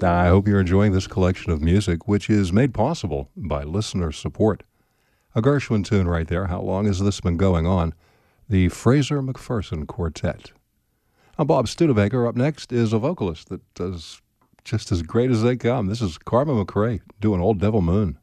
I hope you're enjoying this collection of music, which is made possible by listener support. A Gershwin tune right there. How long has this been going on? The Fraser McPherson Quartet. I'm Bob Studebaker. Up next is a vocalist that does just as great as they come. This is Karma McRae doing Old Devil Moon.